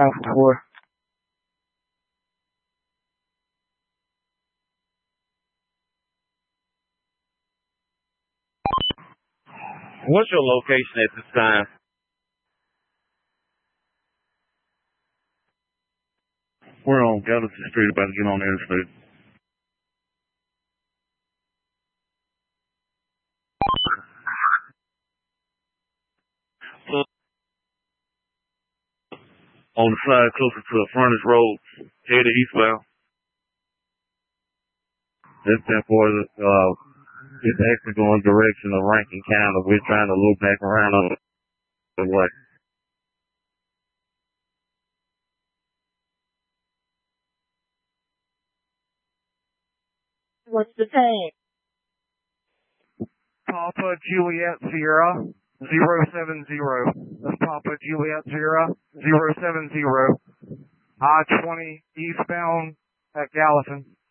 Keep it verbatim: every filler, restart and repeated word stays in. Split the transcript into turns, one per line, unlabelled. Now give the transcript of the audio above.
Alpha four.
What's your location at this time?
We're on Galaxy Street, about to get on the interstate. On the side closer to the frontage road, headed eastbound. That's that boy that uh is actually going direction of Rankin County. We're trying to loop back around on the way.
What's the time?
Papa Juliet Sierra zero seven zero. That's Papa Juliet Sierra zero seven zero. I twenty eastbound at Gallatin.